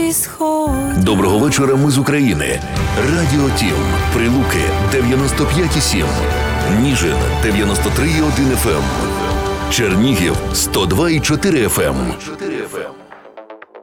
Доброго вечора, ми з України. Радіо Тім. Прилуки 95,7. Ніжин 93,1 FM. Чернігів 102,4 FM.